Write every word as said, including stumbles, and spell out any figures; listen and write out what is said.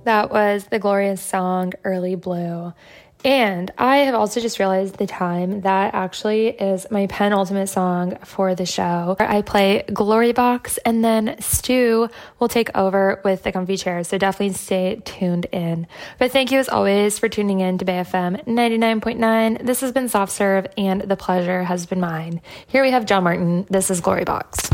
That was the glorious song Early Blue. And I have also just realized the time that actually is my penultimate song for the show. I play Glory Box, and then Stu will take over with the comfy chair. So definitely stay tuned in. But thank you as always for tuning in to Bay F M ninety-nine point nine. This has been Soft Serve, and the pleasure has been mine. Here we have John Martin. This is Glory Box.